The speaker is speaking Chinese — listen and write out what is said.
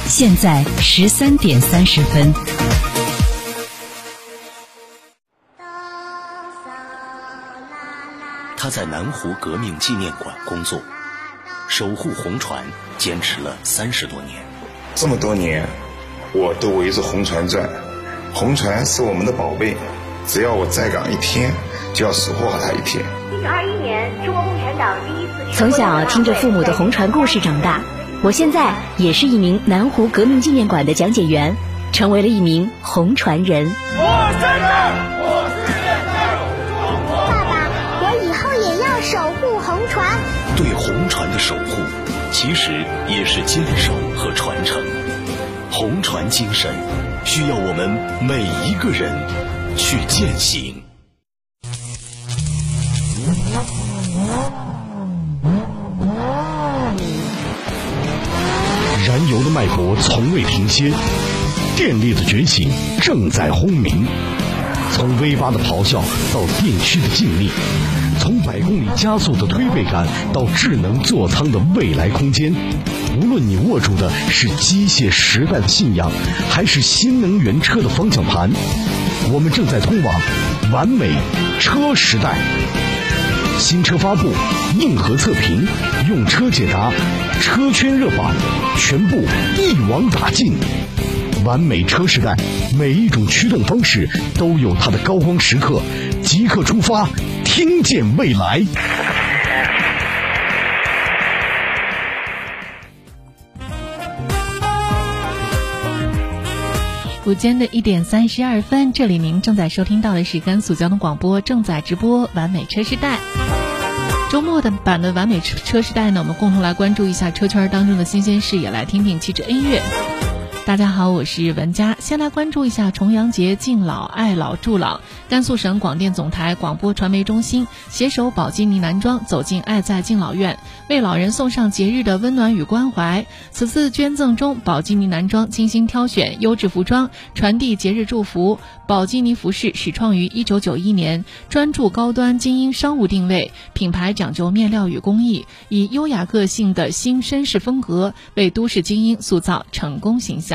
现在13点30分。 他在南湖革命纪念馆工作，守护红船坚持了30多年。 这么多年，我都围着红船转。红船是我们的宝贝，只要我在岗一天，就要守护好它一天。 1921年，中国共产党第一次从小听着父母的红船故事长大，我现在也是一名南湖革命纪念馆的讲解员，成为了一名红船人。 我是现在爸爸，我以后也要守护红船。 对红船的守护，其实也是坚守和传承。红船精神，需要我们每一个人去践行。 燃油的脉搏从未停歇，电力的觉醒正在轰鸣。从 V8 的咆哮到电驱的静谧，从100公里加速的推背感到智能座舱的未来空间，无论你握住的是机械时代的信仰，还是新能源车的方向盘，我们正在通往完美车时代。新车发布，硬核测评，用车解答，车圈热榜，全部一网打尽。完美车时代，每一种驱动方式都有它的高光时刻，即刻出发，听见未来。 午间的1点32分，这里您正在收听到的是甘肃交通广播正在直播完美车时代。周末的版的完美车时代呢，我们共同来关注一下车圈当中的新鲜事，也来听听汽车音乐。大家好，我是文佳。先来关注一下重阳节敬老爱老助老。甘肃省广电总台广播传媒中心携手宝鸡尼男庄走进爱在敬老院，为老人送上节日的温暖与关怀。此次捐赠中，宝鸡尼男庄精心挑选优质服装，传递节日祝福。宝鸡尼服饰始创于1991年，专注高端精英商务定位，品牌讲究面料与工艺，以优雅个性的新绅士风格为都市精英塑造成功形象。